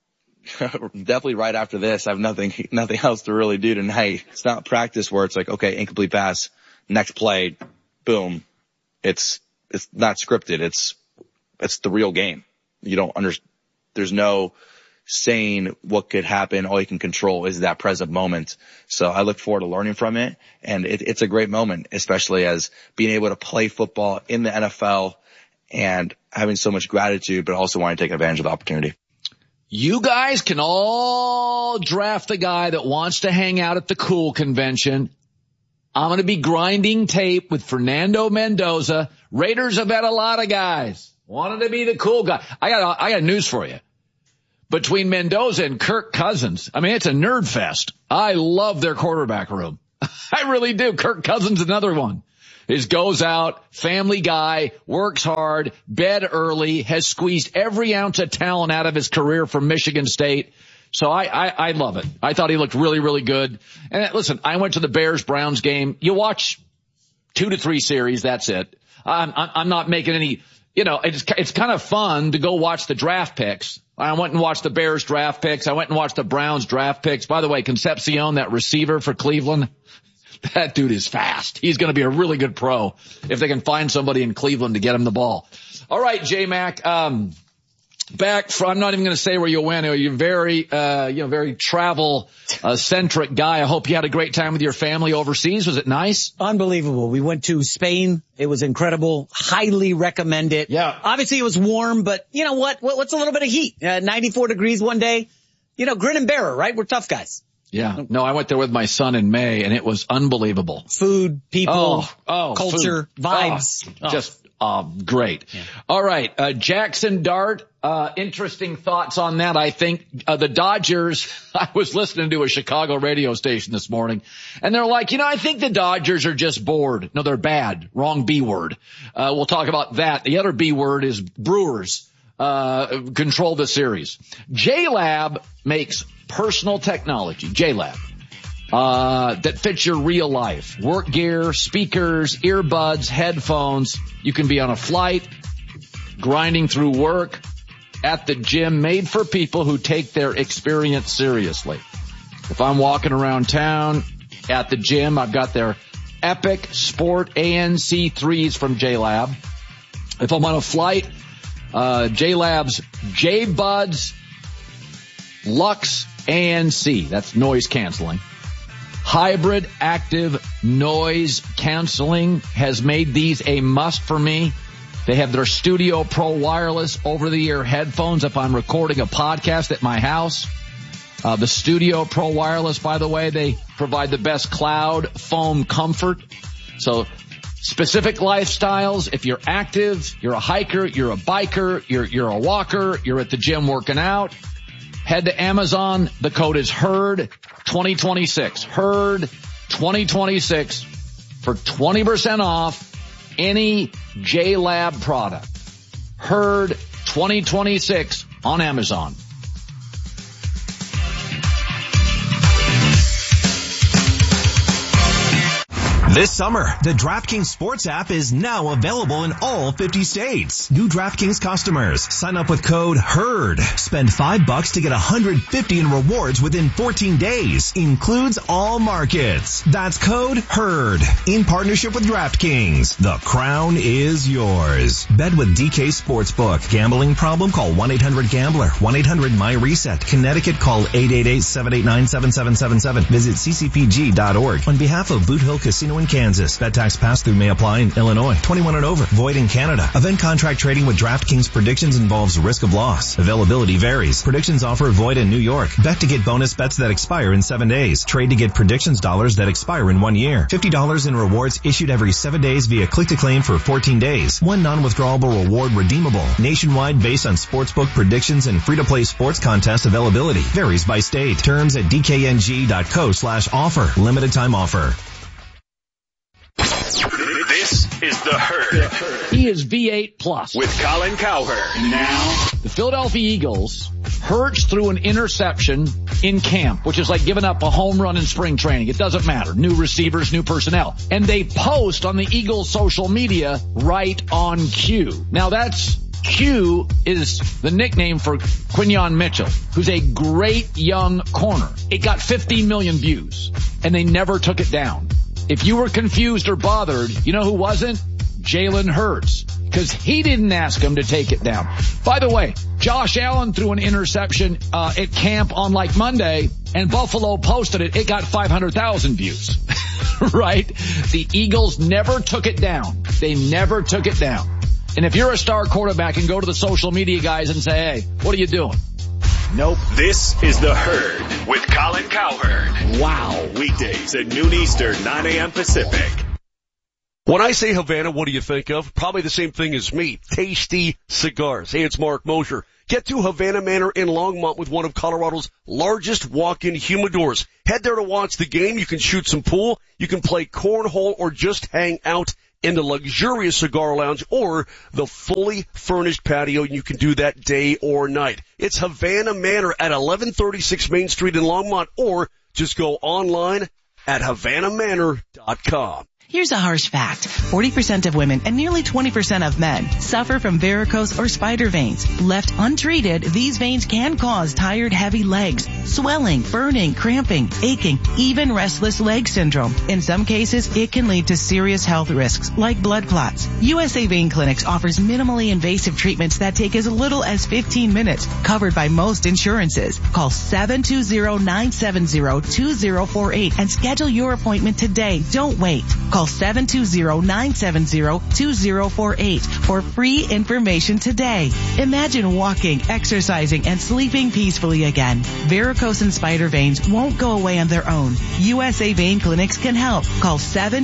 definitely right after this. I have nothing else to really do tonight. It's not practice where it's like, okay, incomplete pass, next play, boom. It's not scripted. It's the real game. You don't understand. There's no saying what could happen. All you can control is that present moment. So I look forward to learning from it. And it's a great moment, especially as being able to play football in the NFL and having so much gratitude, but also wanting to take advantage of the opportunity. You guys can all draft the guy that wants to hang out at the cool convention. I'm going to be grinding tape with Fernando Mendoza. Raiders have had a lot of guys wanted to be the cool guy. I got news for you. Between Mendoza and Kirk Cousins, I mean, it's a nerd fest. I love their quarterback room. I really do. Kirk Cousins, another one. Goes out, family guy, works hard, bed early, has squeezed every ounce of talent out of his career from Michigan State. So I love it. I thought he looked really, really good. And listen, I went to the Bears-Browns game. You watch 2 to 3 series, that's it. I'm not making any, it's kind of fun to go watch the draft picks. I went and watched the Bears draft picks. I went and watched the Browns draft picks. By the way, Concepcion, that receiver for Cleveland, that dude is fast. He's going to be a really good pro if they can find somebody in Cleveland to get him the ball. All right, J-Mac, I'm not even going to say where you went. You're very travel centric guy. I hope you had a great time with your family overseas. Was it nice? Unbelievable. We went to Spain. It was incredible. Highly recommend it. Yeah. Obviously it was warm, but you know what? What's a little bit of heat? 94 degrees one day. Grin and bear it, right? We're tough guys. Yeah. No, I went there with my son in May and it was unbelievable. Food, people, culture, food. vibes. Just great. Yeah. All right. Jackson Dart, interesting thoughts on that. I think, the Dodgers, I was listening to a Chicago radio station this morning and they're like, I think the Dodgers are just bored. No, they're bad. Wrong B word. We'll talk about that. The other B word is Brewers, control the series. JLab makes personal technology. JLab. That fits your real life. Work gear, speakers, earbuds, headphones. You can be on a flight, grinding through work, at the gym, made for people who take their experience seriously. If I'm walking around town, at the gym, I've got their Epic Sport ANC3s from JLab. If I'm on a flight, JLab's J-Buds Lux ANC. That's noise canceling. Hybrid active noise canceling has made these a must for me. They have their Studio Pro wireless over-the-ear headphones if I'm recording a podcast at my house. The Studio Pro wireless, by the way, they provide the best cloud foam comfort. So specific lifestyles, if you're active, you're a hiker, you're a biker, you're a walker, you're at the gym working out, head to Amazon. The code is HERD 2026. HERD 2026 for 20% off any JLab product. HERD 2026 on Amazon. This summer, the DraftKings Sports app is now available in all 50 states. New DraftKings customers, sign up with code HERD. Spend $5 to get $150 in rewards within 14 days. Includes all markets. That's code HERD. In partnership with DraftKings, the crown is yours. Bet with DK Sportsbook. Gambling problem? Call 1-800-GAMBLER. 1-800-MY-RESET. Connecticut, call 888-789-7777. Visit ccpg.org. On behalf of Boot Hill Casino in Kansas. Bet tax pass-through may apply in Illinois. 21 and over. Void in Canada. Event contract trading with DraftKings predictions involves risk of loss. Availability varies. Predictions offer void in New York. Bet to get bonus bets that expire in 7 days. Trade to get predictions dollars that expire in 1 year. $50 in rewards issued every 7 days via click-to-claim for 14 days. One non-withdrawable reward redeemable. Nationwide based on sportsbook predictions and free-to-play sports contest availability. Varies by state. Terms at dkng.co/offer. Limited time offer. This is The Herd. He is V8 Plus. With Colin Cowherd. Now, the Philadelphia Eagles hurts through an interception in camp, which is like giving up a home run in spring training. It doesn't matter. New receivers, new personnel. And they post on the Eagles social media right on cue. Now that's Q is the nickname for Quinyon Mitchell, who's a great young corner. It got 15 million views, and they never took it down. If you were confused or bothered, you know who wasn't? Jalen Hurts, because he didn't ask him to take it down. By the way, Josh Allen threw an interception at camp on like Monday, and Buffalo posted it. It got 500,000 views, right? The Eagles never took it down. They never took it down. And if you're a star quarterback and go to the social media guys and say, hey, what are you doing? Nope. This is The Herd with Colin Cowherd. Wow. Weekdays at noon Eastern, 9 a.m. Pacific. When I say Havana, what do you think of? Probably the same thing as me. Tasty cigars. Hey, it's Mark Mosher. Get to Havana Manor in Longmont with one of Colorado's largest walk-in humidors. Head there to watch the game. You can shoot some pool. You can play cornhole or just hang out in the luxurious cigar lounge or the fully furnished patio. You can do that day or night. It's Havana Manor at 1136 Main Street in Longmont, or just go online at HavanaManor.com. Here's a harsh fact. 40% of women and nearly 20% of men suffer from varicose or spider veins. Left untreated, these veins can cause tired, heavy legs, swelling, burning, cramping, aching, even restless leg syndrome. In some cases, it can lead to serious health risks like blood clots. USA Vein Clinics offers minimally invasive treatments that take as little as 15 minutes, covered by most insurances. Call 720-970-2048 and schedule your appointment today. Don't wait. Call 720-970-2048 for free information today. Imagine walking, exercising, and sleeping peacefully again. Varicose and spider veins won't go away on their own. USA Vein Clinics can help. Call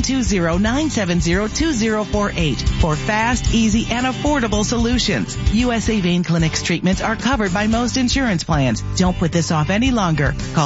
720-970-2048 for fast, easy, and affordable solutions. USA Vein Clinics treatments are covered by most insurance plans. Don't put this off any longer. Call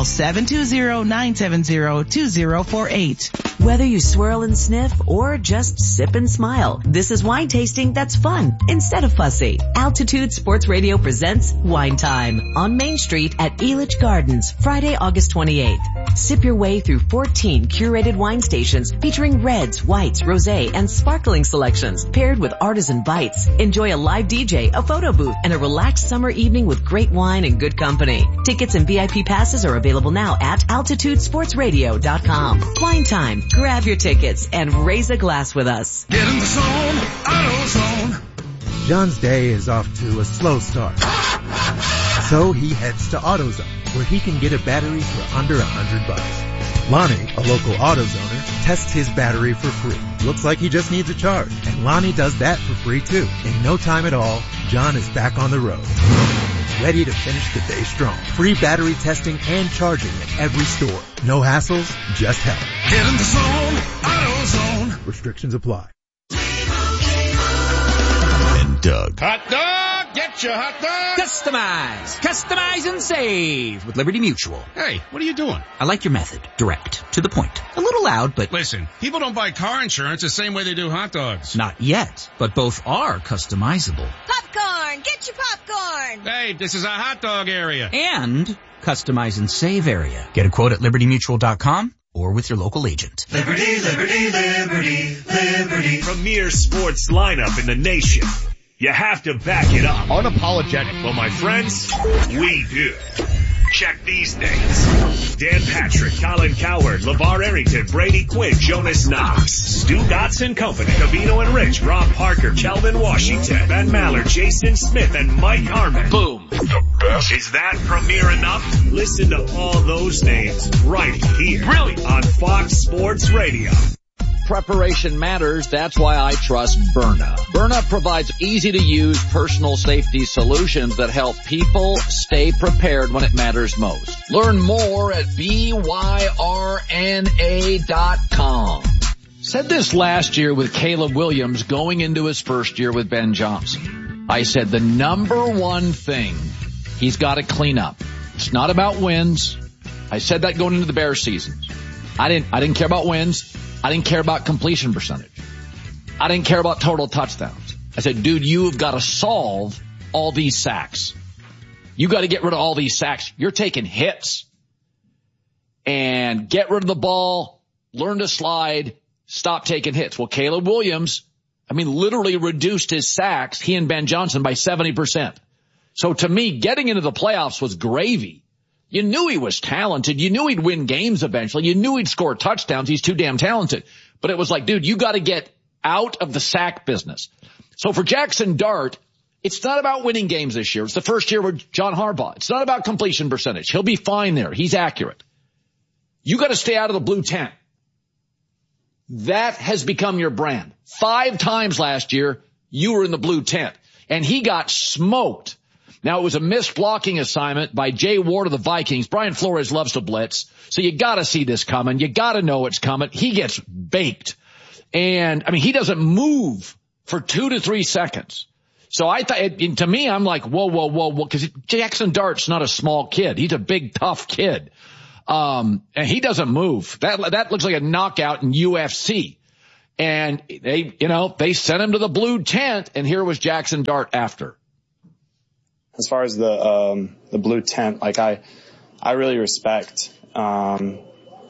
720-970-2048. Whether you swirl and sniff or just sip and smile, this is wine tasting that's fun instead of fussy. Altitude Sports Radio presents Wine Time on Main Street at Elitch Gardens, Friday, August 28th. Sip your way through 14 curated wine stations featuring reds, whites, rosé, and sparkling selections paired with artisan bites. Enjoy a live DJ, a photo booth, and a relaxed summer evening with great wine and good company. Tickets and VIP passes are available now at altitudesportsradio.com. Wine Time. Grab your tickets and raise a glass with us. Get in the zone, AutoZone. John's day is off to a slow start. So he heads to AutoZone, where he can get a battery for under $100. Lonnie, a local AutoZoner, tests his battery for free. Looks like he just needs a charge, and Lonnie does that for free too. In no time at all, John is back on the road, ready to finish the day strong. Free battery testing and charging at every store. No hassles, just help. Get in the zone, AutoZone. Restrictions apply. And Doug. Hot dog, get your hot dog. Customize and save with Liberty Mutual. Hey, what are you doing? I like your method. Direct. To the point. A little loud, but... Listen, people don't buy car insurance the same way they do hot dogs. Not yet, but both are customizable. Popcorn! Get your popcorn! Hey, this is a hot dog area. And customize and save area. Get a quote at libertymutual.com or with your local agent. Liberty, liberty, liberty, liberty. Premier sports lineup in the nation. You have to back it up. Unapologetic. Well, my friends, we do. Check these names. Dan Patrick, Colin Cowherd, LeVar Arrington, Brady Quinn, Jonas Knox, Stu Dotson Company, Cavino and Rich, Rob Parker, Calvin Washington, Ben Mallard, Jason Smith, and Mike Harmon. Boom. The best. Is that premier enough? Listen to all those names right here. Really? On Fox Sports Radio. Preparation matters. That's why I trust Byrna. Byrna provides easy-to-use personal safety solutions that help people stay prepared when it matters most. Learn more at BYRNA.com. Said this last year with Caleb Williams going into his first year with Ben Johnson. I said the number one thing he's got to clean up. It's not about wins. I said that going into the Bears season. I didn't care about wins. I didn't care about completion percentage. I didn't care about total touchdowns. I said, dude, you've got to solve all these sacks. You got to get rid of all these sacks. You're taking hits. And get rid of the ball, learn to slide, stop taking hits. Well, Caleb Williams I mean, literally reduced his sacks, he and Ben Johnson, by 70%. So to me, getting into the playoffs was gravy. You knew he was talented. You knew he'd win games eventually. You knew he'd score touchdowns. He's too damn talented. But it was like, dude, you got to get out of the sack business. So for Jackson Dart, it's not about winning games this year. It's the first year with John Harbaugh. It's not about completion percentage. He'll be fine there. He's accurate. You got to stay out of the blue tent. That has become your brand. 5 times last year, you were in the blue tent. And he got smoked. Now, it was a missed blocking assignment by Jay Ward of the Vikings. Brian Flores loves to blitz. So you got to see this coming. You got to know it's coming. He gets baked. And, I mean, he doesn't move for 2 to 3 seconds. So I thought, to me, I'm like, whoa, because Jackson Dart's not a small kid. He's a big, tough kid. And he doesn't move. That looks like a knockout in UFC. And they sent him to the blue tent, and here was Jackson Dart after. As far as the blue tent, like I really respect, the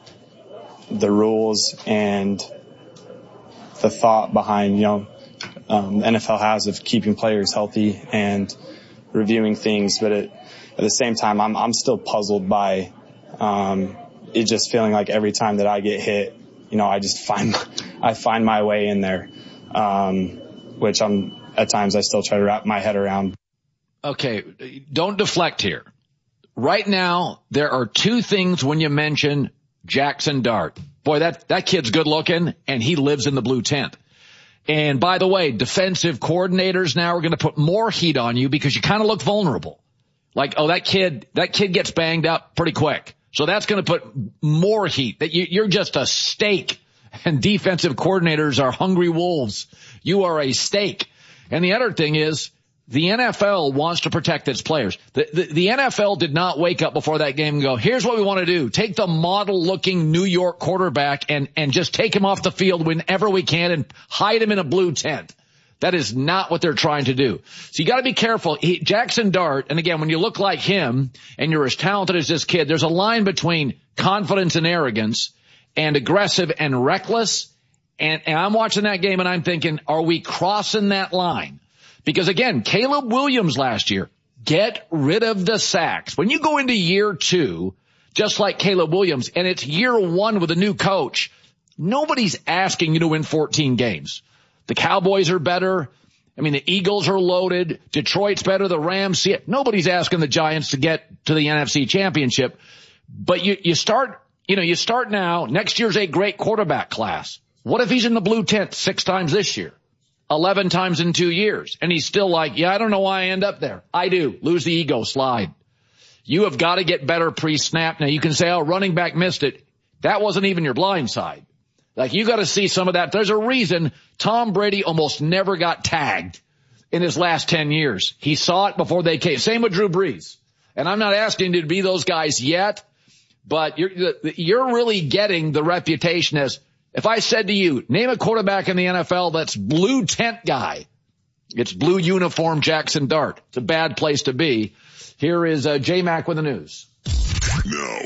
rules and the thought behind, NFL has of keeping players healthy and reviewing things. But at the same time, I'm still puzzled by, it just feeling like every time that I get hit, I just find my way in there, which at times I still try to wrap my head around. Okay, don't deflect here. Right now, there are 2 things when you mention Jackson Dart. Boy, that kid's good looking, and he lives in the blue tent. And by the way, defensive coordinators now are going to put more heat on you because you kind of look vulnerable. Like, oh, that kid gets banged up pretty quick. So that's going to put more heat. That you're just a steak, and defensive coordinators are hungry wolves. You are a steak. And the other thing is, the NFL wants to protect its players. The NFL did not wake up before that game and go, here's what we want to do. Take the model-looking New York quarterback and just take him off the field whenever we can and hide him in a blue tent. That is not what they're trying to do. So you got to be careful. Jackson Dart, and again, when you look like him and you're as talented as this kid, there's a line between confidence and arrogance and aggressive and reckless. And I'm watching that game and I'm thinking, are we crossing that line? Because again, Caleb Williams last year, get rid of the sacks. When you go into year 2, just like Caleb Williams, and it's year 1 with a new coach, nobody's asking you to win 14 games. The Cowboys are better. I mean, the Eagles are loaded. Detroit's better. The Rams see it. Nobody's asking the Giants to get to the NFC Championship. But you start now. Next year's a great quarterback class. What if he's in the blue tent 6 times this year? 11 times in 2 years. And he's still like, I don't know why I end up there. I do. Lose the ego, slide. You have got to get better pre-snap. Now you can say, running back missed it. That wasn't even your blind side. Like, you got to see some of that. There's a reason Tom Brady almost never got tagged in his last 10 years. He saw it before they came. Same with Drew Brees. And I'm not asking you to be those guys yet, but you're really getting the reputation as, if I said to you, name a quarterback in the NFL that's blue tent guy, it's blue uniform Jackson Dart. It's a bad place to be. Here is J-Mac with the news. No.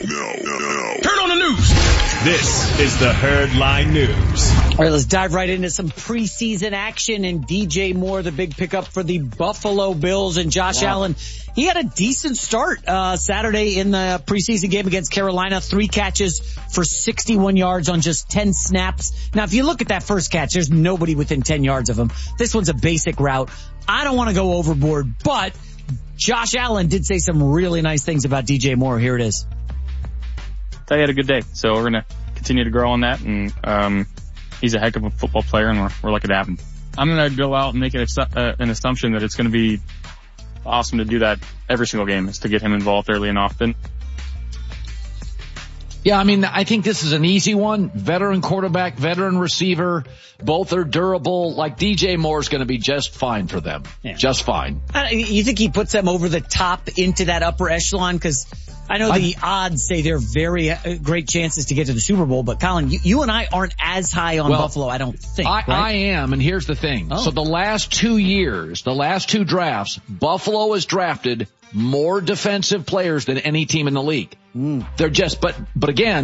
Turn on the news. This is the Herdline News. All right, let's dive right into some preseason action. And DJ Moore, the big pickup for the Buffalo Bills, and Josh Allen. He had a decent start Saturday in the preseason game against Carolina. 3 catches for 61 yards on just 10 snaps. Now, if you look at that first catch, there's nobody within 10 yards of him. This one's a basic route. I don't want to go overboard, but Josh Allen did say some really nice things about DJ Moore. Here it is. He had a good day, so we're going to continue to grow on that, and he's a heck of a football player, and we're lucky to have him. I'm going to go out and make an assumption that it's going to be awesome to do that every single game, is to get him involved early and often. Yeah, I mean, I think this is an easy one. Veteran quarterback, veteran receiver, both are durable. Like, DJ Moore's going to be just fine for them. Yeah. Just fine. You think he puts them over the top into that upper echelon? Because I know the odds say they're very great chances to get to the Super Bowl, but Colin, you and I aren't as high on Buffalo, I don't think. Right? I am, and here's the thing. So the last 2 years, the last 2 drafts, Buffalo has drafted more defensive players than any team in the league. They're just, but again,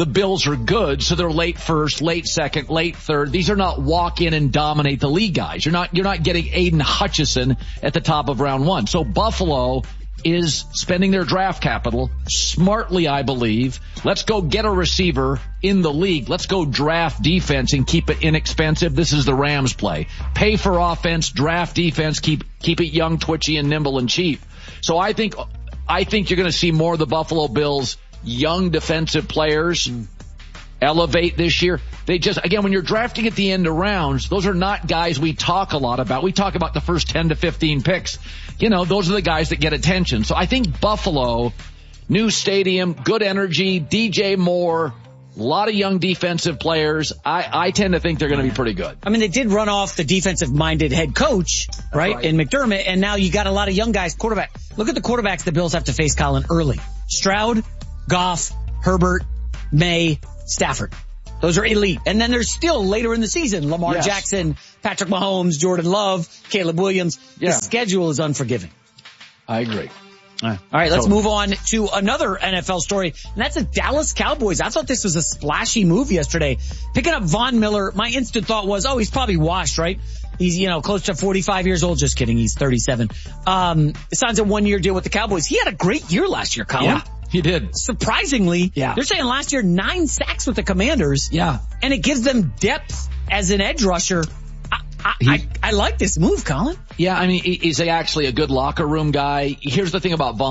the Bills are good, so they're late first, late second, late third. These are not walk in and dominate the league guys. You're not getting Aiden Hutchinson at the top of round 1. So Buffalo is spending their draft capital smartly, I believe. Let's go get a receiver in the league. Let's go draft defense and keep it inexpensive. This is the Rams play. Pay for offense, draft defense, keep it young, twitchy, and nimble and cheap. So I think you're going to see more of the Buffalo Bills young defensive players elevate this year. They just, again, when you're drafting at the end of rounds, those are not guys we talk a lot about. We talk about the first 10 to 15 picks. Those are the guys that get attention. So I think Buffalo, new stadium, good energy, DJ Moore, a lot of young defensive players. I tend to think they're going to be pretty good. I mean, they did run off the defensive-minded head coach, right, in McDermott, and now you got a lot of young guys, quarterback. Look at the quarterbacks the Bills have to face, Colin, early. Stroud, Goff, Herbert, May, Stafford. Those are elite. And then there's still later in the season, Lamar Jackson, Patrick Mahomes, Jordan Love, Caleb Williams. The schedule is unforgiving. I agree. All right, let's move on to another NFL story, and that's the Dallas Cowboys. I thought this was a splashy move yesterday. Picking up Von Miller, my instant thought was, he's probably washed, right? He's, close to 45 years old. Just kidding. He's 37. Signs a 1-year deal with the Cowboys. He had a great year last year, Colin. Yeah. He did. Surprisingly, they're saying last year 9 sacks with the Commanders. Yeah. And it gives them depth as an edge rusher. I like this move, Colin. Yeah, I mean, he's actually a good locker room guy. Here's the thing about Von